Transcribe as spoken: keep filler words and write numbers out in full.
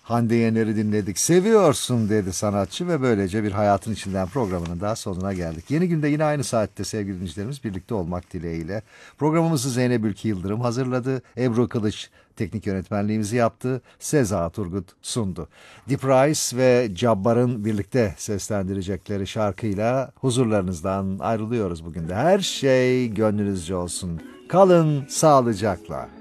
Hande Yener'i dinledik. Seviyorsun dedi sanatçı ve böylece bir Hayatın İçinden programının daha sonuna geldik. Yeni günde yine aynı saatte sevgili dinleyicilerimiz birlikte olmak dileğiyle. Programımızı Zeynep Ülke Yıldırım hazırladı. Ebru Kılıç teknik yönetmenliğimizi yaptı. Seza Turgut sundu. Deep Rice ve Cabbar'ın birlikte seslendirecekleri şarkıyla huzurlarınızdan ayrılıyoruz bugün de. Her şey gönlünüzce olsun. Kalın sağlıcakla.